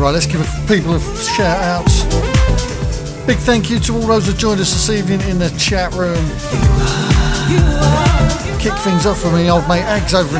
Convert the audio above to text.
Right, let's give people a shout outs. Big thank you to all those who joined us this evening in the chat room. Kick things off for me, old mate Ags over in